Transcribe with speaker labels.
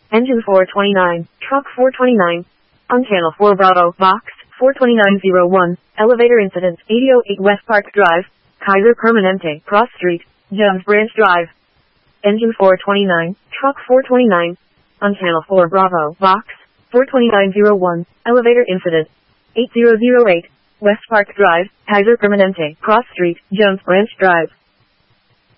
Speaker 1: Engine 429, Truck 429. On Channel 4 Bravo, Box 42901, Elevator Incident, 8008 West Park Drive, Kaiser Permanente, Cross Street, Jones Branch Drive. Engine 429, Truck 429. On Channel 4 Bravo, Box 42901, Elevator Incident, 8008, West Park Drive, Kaiser Permanente, Cross Street, Jones Branch Drive.